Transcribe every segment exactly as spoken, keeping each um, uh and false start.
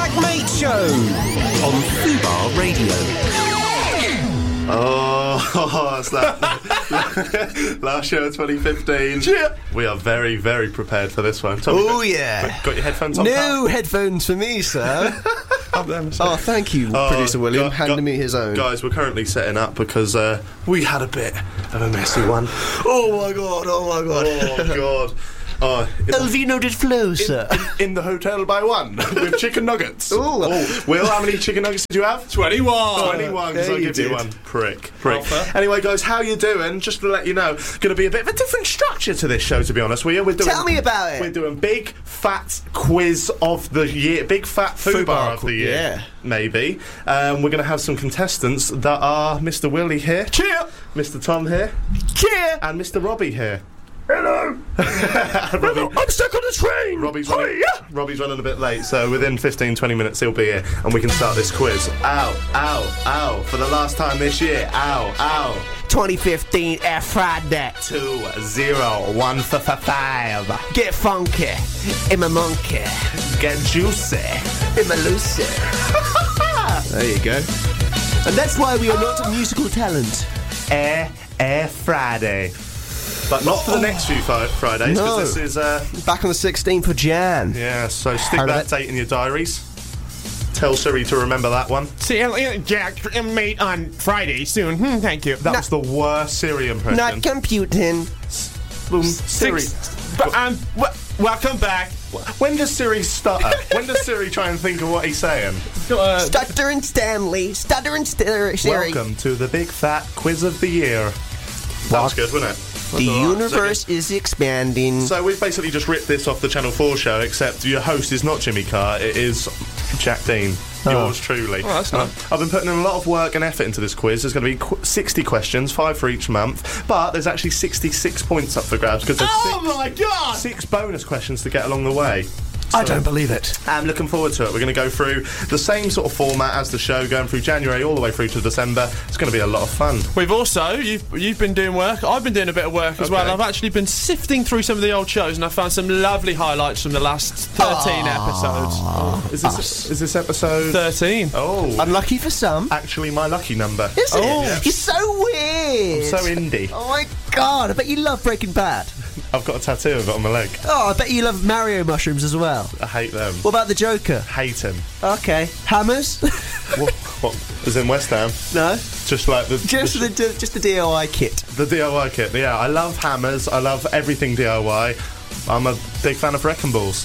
Jack Mate Show on Fubar Radio. Oh, it's that last show of twenty fifteen. Yeah. We are very, very prepared for this one. Tommy, Oh, got, yeah. Got your headphones on? No pal? headphones for me, sir. Up there, mister. Oh, thank you, Oh, Producer William, gu- handing gu- me his own. Guys, we're currently setting up because uh, we had a bit of a messy one. Oh, my God, oh, my God. Oh, God. Oh, in, El vino did flow, sir. in, in the hotel by one with chicken nuggets. Ooh. Oh, Will, how many chicken nuggets did you have? twenty-one. twenty-one, there so I'll you give you did. one. Prick. Prick. Alpha. Anyway, guys, how you doing? Just to let you know, going to be a bit of a different structure to this show, to be honest with you. We're doing, Tell me about it. We're doing big, fat quiz of the year. Big, fat Fubar Fubar of the qu- year. yeah. Maybe. Um, we're going to have some contestants that are Mister Willie here. Cheer! Mister Tom here. Cheer! And Mister Robbie here. Hello! Robbie, I'm stuck on the train! Robbie's running, Robbie's running a bit late, so within fifteen, twenty minutes he'll be here and we can start this quiz. Ow, ow, ow. For the last time this year. Ow, ow. twenty fifteen Air Friday. Two, zero, one, f- f- five. Get funky. I'm a monkey. Get juicy. I'm a Lucy. There you go. And that's why we are not a musical talent. Air, Air Friday. But not for the next few fi- Fridays, because No. this is, uh, Back on the sixteenth of Jan. yeah, so stick Heard of that it? date in your diaries. Tell Siri to remember that one. See, uh, Jack, uh, mate, on Friday soon. Hmm, thank you. That was the worst Siri impression. Not computing. Boom, Siri. Six, but, um, w- welcome back. When does Siri stutter? When does Siri try and think of what he's saying? Uh, Stutter and Stanley. Stutter and Siri. Welcome to the big fat quiz of the year. That was good, wasn't it? The That's all right. universe is expanding. So we've basically just ripped this off the Channel four show, except your host is not Jimmy Carr, it is Jack Dean. Yours truly. Oh, that's nice. I've been putting in a lot of work and effort into this quiz. There's going to be qu- sixty questions, five for each month, but there's actually sixty-six points up for grabs because there's oh six, my God! six bonus questions to get along the way. I don't believe it. I'm looking forward to it. We're going to go through the same sort of format as the show, going through January all the way through to December. It's going to be a lot of fun. We've also, you've you've been doing work, I've been doing a bit of work as Okay. well. I've actually been sifting through some of the old shows and I found some lovely highlights from the last thirteen episodes. Is this, is this episode... thirteen. Oh, Unlucky for some. actually my lucky number. Is it? Oh. You're so weird. So indie. Oh my God, I bet you love Breaking Bad. I've got a tattoo of it on my leg. Oh, I bet you love Mario mushrooms as well. I hate them. What about the Joker? Hate him. Okay. Hammers? what, what? As in West Ham? No. Just like the Just the, the, just the D I Y kit. the D I Y kit. Yeah, I love hammers. I love everything D I Y. I'm a big fan of wrecking balls.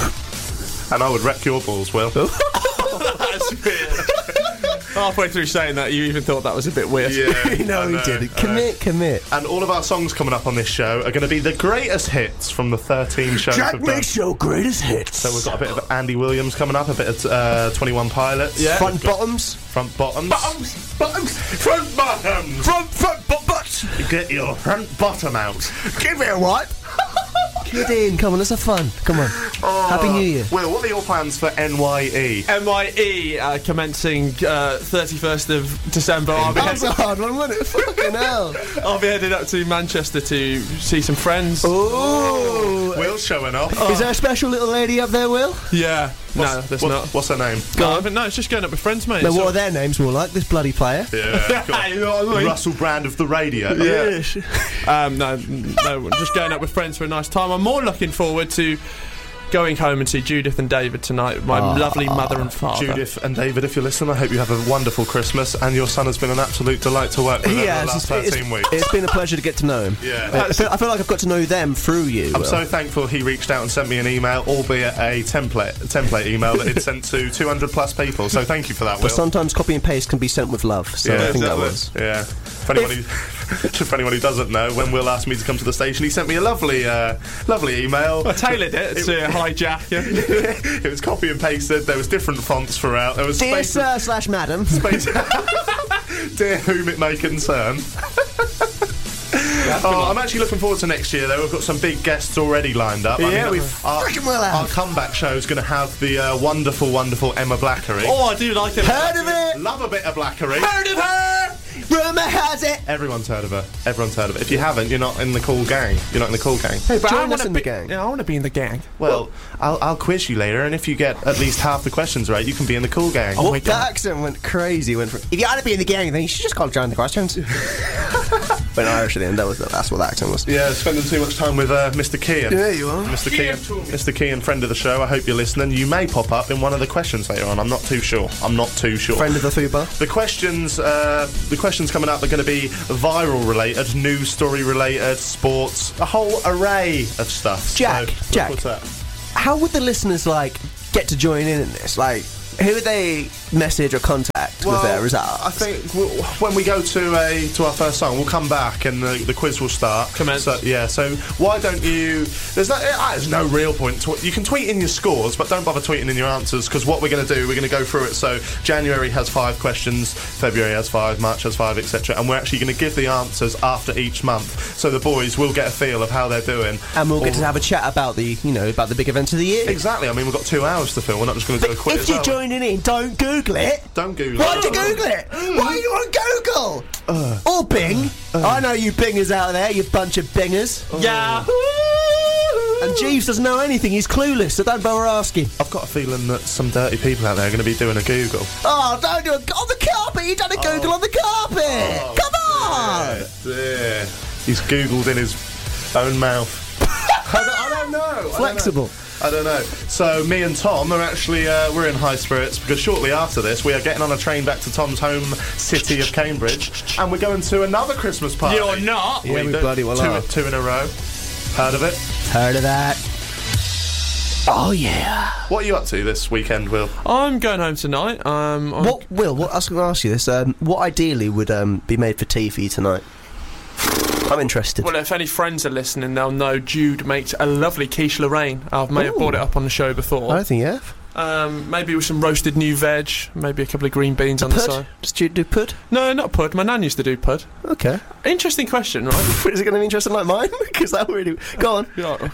And I would wreck your balls, Will. That's weird. Halfway through saying that, you even thought that was a bit weird. Yeah, no, I he know, didn't. I know. Commit, commit. And all of our songs coming up on this show are going to be the greatest hits from the thirteen shows we've done. Show greatest hits. So we've got a bit of Andy Williams coming up, a bit of uh, twenty-one Pilots. Yeah. Front bottoms. Front bottoms. Bottoms. Bottoms. Front bottoms. Front, front, butt, butt. Get your front bottom out. Give it a wipe. Kidding. Come on, let's have fun. Come on. Happy New Year. Will, what are your plans for N Y E? M Y E uh, commencing uh, thirty-first of December. I'll be, That was heading, a hard one, wasn't it? Fucking hell. I'll be headed up to Manchester to see some friends. Ooh. Will's showing off. Is there a special little lady up there, Will? Yeah. No, What's- there's what- not. What's her name? No, but no, it's just going up with friends, mate. No, It's what all- are their names more like? This bloody player. Yeah. God. You know what I mean? Russell Brand of the radio. Yes. Um, no, no, just going up with friends for a nice time. I'm more looking forward to going home and see Judith and David tonight with my lovely mother and father. Judith and David, if you're listening, I hope you have a wonderful Christmas, and your son has been an absolute delight to work with He over has. the last It's, thirteen it's, weeks. it's been a pleasure to get to know him. Yeah. I feel, I feel like I've got to know them through you. I'm Will. so thankful he reached out and sent me an email, albeit a template a template email that he'd sent to two hundred plus people, so thank you for that, Will. But sometimes copy and paste can be sent with love. So Yeah, I think that exactly. was. Yeah. For anyone, who, for anyone who doesn't know, when Will asked me to come to the station, he sent me a lovely, uh, lovely email. I tailored it to hijack you. It was copy and pasted. There was different fonts throughout. There was Dear space. sir slash madam. space Dear whom it may concern. Oh, I'm actually looking forward to next year, though. We've got some big guests already lined up. I Yeah, mean, we've our, freaking well have. our comeback show is going to have the uh, wonderful, wonderful Emma Blackery. Oh, I do like it. Heard of it? Love a bit of Blackery. Heard of her? From Rumour has it. Everyone's heard of her. Everyone's heard of it. If you haven't, you're not in the cool gang. You're not in the cool gang. Hey, but Join I us wanna in the be- gang. Yeah, I want to be in the gang. Well, I'll, I'll quiz you later, and if you get at least half the questions right, you can be in the cool gang. Oh What, my that God. accent went crazy. Went from, if you want to be in the gang, then you should just call John the questions. But Irish at the end, that was, that's what the accent was. Yeah, spending too much time with uh, Mister Kean. There you are. Mister Kean Kean, Toomey. Mister Kean, friend of the show. I hope you're listening. You may pop up in one of the questions later on. I'm not too sure. I'm not too sure. Friend of the Fuba. The questions, uh, the questions coming up are going to be viral related, news story related, sports, a whole array of stuff. Jack, So, Jack. what's that? How would the listeners, like, get to join in in this? Like, who would they message or contact with their results? I think we'll, when we go to a to our first song, we'll come back and the, the quiz will start. Commence. So, yeah. So why don't you? There's no uh, there's no real point. To, you can tweet in your scores, but don't bother tweeting in your answers because what we're going to do, we're going to go through it. So January has five questions, February has five, March has five, et cetera. And we're actually going to give the answers after each month, so the boys will get a feel of how they're doing. And we'll get Or- to have a chat about the, you know, about the big events of the year. Exactly. I mean, we've got two hours to fill. We're not just going to do a quiz. If you're joining in, don't Google it. don't Google. Why'd it. you Google it? Why are you on Google? Or Bing. I know you Bingers out there, you bunch of Bingers. Yeah. And Jeeves doesn't know anything, he's clueless, so don't bother asking. I've got a feeling that some dirty people out there are going to be doing a Google. Oh, don't do it. On the carpet, you done a Google on the carpet. Come on. Dear. He's Googled in his own mouth. I, don't, I don't know. I don't know. Flexible. I don't know. So me and Tom are actually uh, we're in high spirits because shortly after this we are getting on a train back to Tom's home city of Cambridge, and we're going to another Christmas party. You're not. Yeah, we do. bloody well two, are. two in a row. Heard of it? Heard of that? Oh, yeah. What are you up to this weekend, Will? I'm going home tonight. Um, I'm- What, Will, what, I was going to ask you this. Um, what ideally would um, be made for tea for you tonight? I'm interested. Well, if any friends are listening, they'll know Jude makes a lovely quiche Lorraine. I may have brought it up on the show before. I don't think you have. Um, maybe with some roasted new veg, maybe a couple of green beans on the Pud? side. Does you do pud? No, not pud. My nan used to do pud. Okay. Interesting question, right? Is it going to be interesting like mine? Because that really... Go on. Yeah.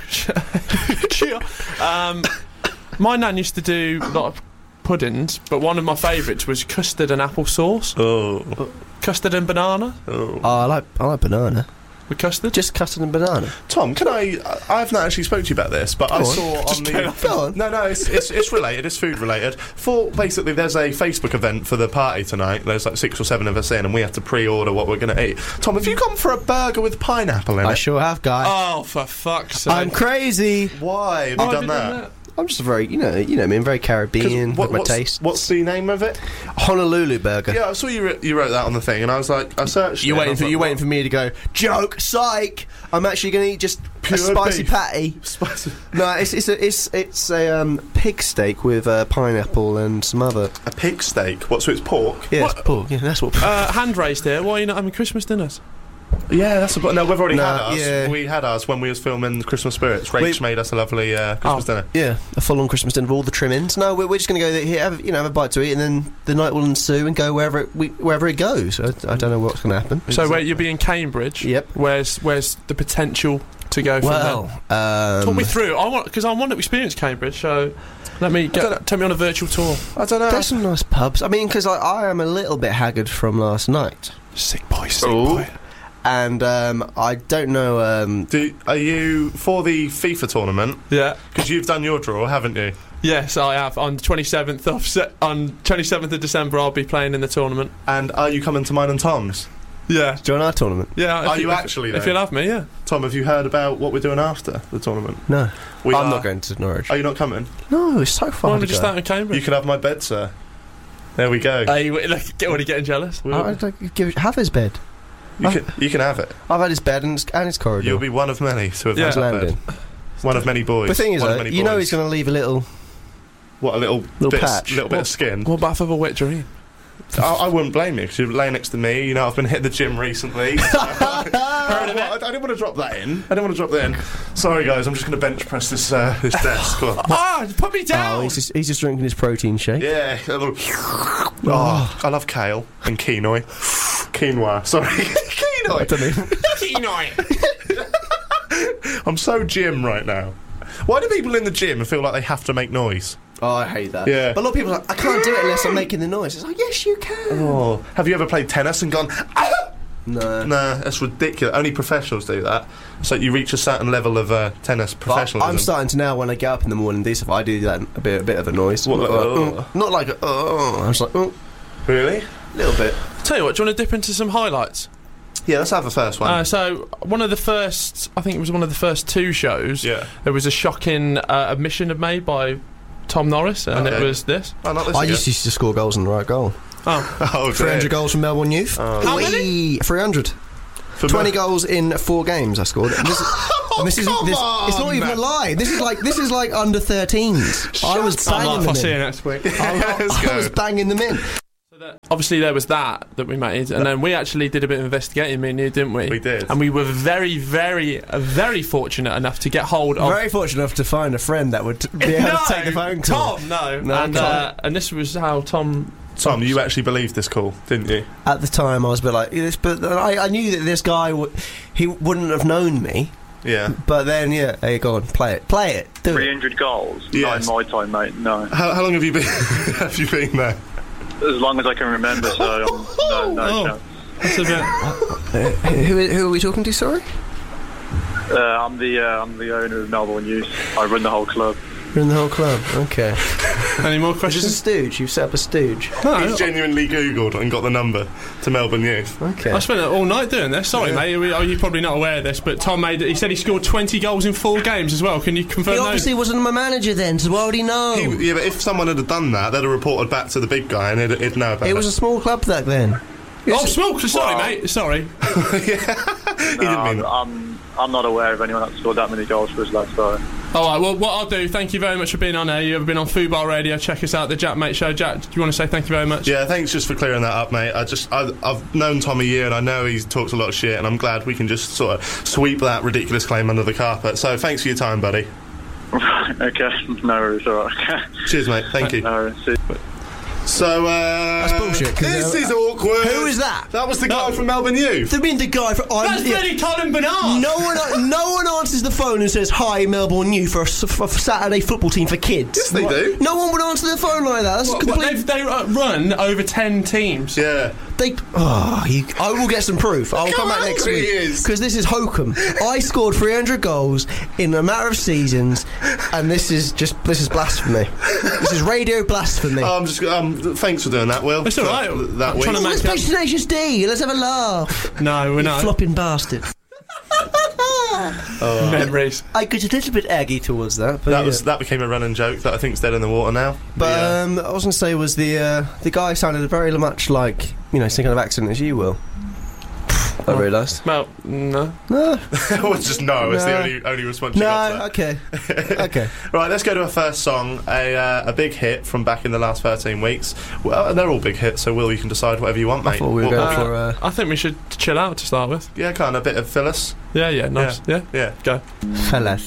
Sure. um, my nan used to do a lot of puddings, but one of my favourites was custard and apple sauce. Oh, Custard and banana oh. Oh, I like I like banana. with custard. Just custard and banana. Tom, can I? I- I've not actually spoke to you about this, but I on. saw on the. Go on. No, no, it's, it's it's related. It's food related. For basically, there's a Facebook event for the party tonight. There's like six or seven of us in, and we have to pre-order what we're going to eat. Tom, have you gone for a burger with pineapple in I it? sure have, guy. Oh, for fuck's sake! I'm crazy. Why have you Oh, done have you that? I'm just a very, you know, you know me, I'm very 'Cause Caribbean what- with my what's, taste. What's the name of it? Honolulu burger. Yeah, I saw you wr- you wrote that on the thing, and I was like, I searched. You it, and I waiting was for like, you waiting for me to go joke psych? I'm actually going to eat just Pure a spicy beef. patty. Spicy. No, it's it's a it's it's a um, pig steak with uh, pineapple and some other. A pig steak. What? So it's pork. Yeah, What? it's pork. Yeah, that's what. Uh, hand raised here. Why are you not having Christmas dinners? Yeah, that's a. No, we've already No, had ours. yeah. We had ours when we was filming Christmas Spirits. Rach We- made us a lovely uh, Christmas Oh. dinner. Yeah, a full-on Christmas dinner with all the trimmings. No, we're, we're just going to go there, here, have, you know, have a bite to eat, and then the night will ensue and go wherever it, we, wherever it goes. I, I don't know what's going to happen. So where you'll be in Cambridge. Yep. Where's where's the potential to go from Well, there? um, Talk me through. I want because I want to experience Cambridge. So let me don't know. get, take me on a virtual tour. I don't know. there's some nice pubs. I mean, because I, I am a little bit haggard from last night, Sick boy, sick Ooh. boy. and um, I don't know. Um, Do, are you for the FIFA tournament? Yeah. Because you've done your draw, haven't you? Yes, I have. On twenty-seventh of se- on twenty-seventh of December, I'll be playing in the tournament. And are you coming to mine and Tom's? Yeah. join our tournament? Yeah. if Are you if- actually, If though? you'll have me, yeah. Tom, have you heard about what we're doing after the tournament? No, We I'm are- not going to Norwich. Are you not coming? No, it's so Why far don't to we just go. start in Cambridge? You can have my bed, sir. There we go. Hey, wait, look, get already getting jealous. We'll- I- I'd like, give, have his bed. you, can, you can have it. I've had his bed and his, and his corridor. You'll be one of many to have Yeah. had that landing. bed. One of many boys. The thing is, one of though, many you know boys. he's going to leave a little. What, a little, Little bit, patch. little bit of skin. What about for a wet dream? I, I wouldn't blame you because you lay next to me. You know, I've been hit the gym recently. I, I didn't want to drop that in. I didn't want to drop that in. Sorry, guys. I'm just going to bench press this uh, this desk. Go on. Ah, put me Oh, down. he's just, he's just drinking his protein shake. Yeah. a little- Oh, I love kale and quinoa. Quinoa. Sorry. I Quinoa. don't know. I'm so gym right now. Why do people in the gym feel like they have to make noise? Oh, I hate that. Yeah. But a lot of people are like, I can't do it unless I'm making the noise. It's like, yes, you can. Oh, have you ever played tennis and gone? "Ah!" No. Nah, that's ridiculous. Only professionals do that. So you reach a certain level of uh, tennis But professionalism. I'm starting to now, when I get up in the morning and do stuff, I do that a bit, a bit of a noise. What, like, Uh, oh. uh, not like, a, oh, I'm just like, oh, Really? a little bit. Tell you what, do you want to dip into some highlights? Yeah, let's have the first one. Uh, so, one of the first, I think it was one of the first two shows, yeah. there was a shocking uh, admission made by Tom Norris, and Okay. it was this. Oh, not this I again. just used to score goals in the right goal. Oh, Oh, three hundred dear. goals from Melbourne Youth. Oh. How Whee! many? three hundred. For twenty Mel- goals in four games I scored. And this, Oh, and this is come this, on! it's not even a lie. This is like this is like under thirteens. I was up. I banging might them see you in. next week. Yeah, let's I go. was banging them in. Obviously, there was that that we made, and then we actually did a bit of investigating, me and you, didn't we? We did. And we were very, very, uh, very fortunate enough to get hold of. Very fortunate enough to find a friend that would be able no, to take the phone call. Tom, no, No, and Tom. uh, and this was how Tom. Tom, you actually believed this call, didn't you? At the time, I was a bit like this, but I, I knew that this guy w- he wouldn't have known me. Yeah. But then, yeah, hey, go on, play it, play it, do three it. hundred goals? Yes. Not in my time, mate, no. How, how long have you been? have you been there? As long as I can remember, so um, no, no Oh. chance. That's a bit. Uh, who, who are we talking to? Sorry, Uh, I'm the uh, I'm the owner of Melbourne Youth. I run the whole club. we're in the whole club. Okay, Any more just a questions? stooge. You've set up a stooge. No, He's genuinely Googled and got the number to Melbourne Youth. Okay. I spent all night doing this. Sorry, Yeah. mate. Oh, you're probably not aware of this, but Tom made. He said he scored twenty goals in four games as well. Can you confirm He those? obviously wasn't my manager then, so why would he know? He, yeah, but if someone had done that, they'd have reported back to the big guy and he'd, he'd know about It was a small club back then. Oh, smoke! Sorry, Well- mate. Sorry. he No, didn't mean I'm, that. I'm I'm not aware of anyone that scored that many goals for us, lad. So All right. Well, what I'll do. Thank you very much for being on air. You've been on Football Radio. Check us out, the Jack Mate Show. Jack, do you want to say thank you very much? Yeah, thanks just for clearing that up, mate. I just I, I've known Tom a year and I know he talks a lot of shit, and I'm glad we can just sort of sweep that ridiculous claim under the carpet. So thanks for your time, buddy. okay, no worries, all right. Cheers, mate. Thank you. no worries. See you. So uh, That's bullshit, 'cause, This uh, is awkward. Who is that? That was the guy from Melbourne Youth. I mean, the guy for. I'm, That's yeah. bloody Colin Bernard. No one, no one answers the phone and says, "Hi, Melbourne Youth for a, s- for a Saturday football team for kids." Yes, they do. No one would answer the phone like that. That's What, what, complete. they've, they uh, run over ten teams. Yeah. They, oh, you, I will get some proof. I will Look come how back next angry week he is. because this is hokum. I scored three hundred goals in a matter of seasons, and this is just this is blasphemy. This is radio blasphemy. I'm just. Um, thanks for doing that, Will. It's all For right. That I'm week. trying to Oh, make let's up- play Tenacious D. Let's have a laugh. No, we're You not. flopping bastard. Memories. I got a little bit aggy towards that, but That yeah. was that became a running joke that I think's dead in the water now. But yeah. um, I was going to say was the uh, the guy sounded very much like, you know, same kind of accent as you, Will. I realised. Well, no. No, Well, just no. It's the No. only only response you got to no, that. okay, okay. Right, let's go to our first song, a uh, a big hit from back in the last thirteen weeks. Well, and they're all big hits, so Will, you can decide whatever you want, mate. I thought we were What- going what- for. Uh, I think we should chill out to start with. yeah, kind of a bit of Phyllis. Yeah, yeah, nice. Yeah, Yeah. go. Fellas.